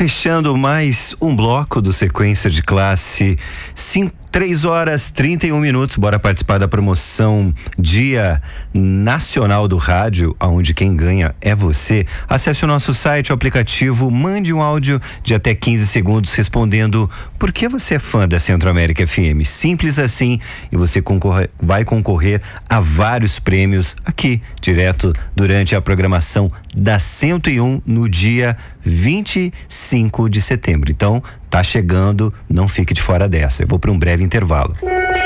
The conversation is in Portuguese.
Fechando mais um bloco do Sequência de Classe, 3 horas 31 minutos. Bora participar da promoção Dia Nacional do Rádio, onde quem ganha é você. Acesse o nosso site, o aplicativo, mande um áudio de até 15 segundos respondendo por que você é fã da Centro-América FM. Simples assim, e você vai concorrer a vários prêmios aqui, direto durante a programação da 101 no dia 25 de setembro. Então, tá chegando, não fique de fora dessa. Eu vou para um breve intervalo.